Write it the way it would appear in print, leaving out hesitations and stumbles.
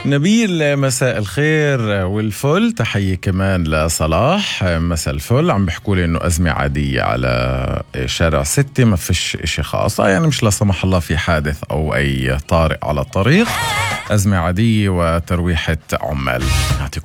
نبيل مساء الخير والفل، تحية كمان لصلاح مساء الفل. عم بيحكوا لي انه أزمة عادية على شارع 6، ما فيش اشي خاص، يعني مش لا سمح الله في حادث او اي طارئ على الطريق، أزمة عادية وترويحة عمال. يعطيكم